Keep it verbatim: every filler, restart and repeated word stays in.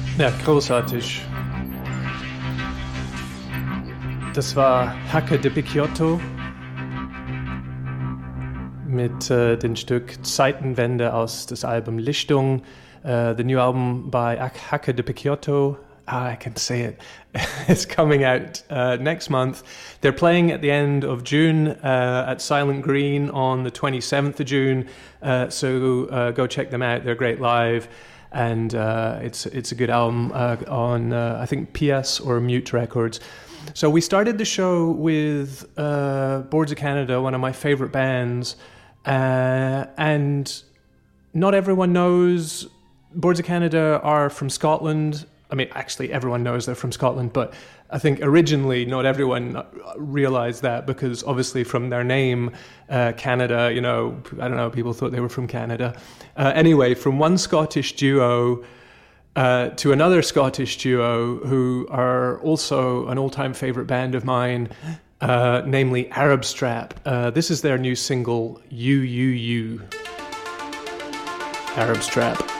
Ja, großartig. Das war Hacke de Picciotto mit äh, dem Stück Zeitenwende aus das Album Lichtung. Uh, the new album by Hacke de Picciotto, ah, I can say it, it's coming out uh, next month. They're playing at the end of June uh, at Silent Green on the twenty-seventh of June, uh, so uh, go check them out. They're great live, and uh, it's it's a good album uh, on, uh, I think, P S or Mute Records. So we started the show with uh, Boards of Canada, one of my favorite bands, uh, and not everyone knows Boards of Canada are from Scotland. I mean, actually, everyone knows they're from Scotland, but I think originally not everyone realized that because obviously from their name, uh, Canada, you know, I don't know, people thought they were from Canada. Uh, anyway, from one Scottish duo uh, to another Scottish duo who are also an all-time favorite band of mine, uh, namely Arab Strap. Uh, this is their new single, You, You, You. Arab Strap.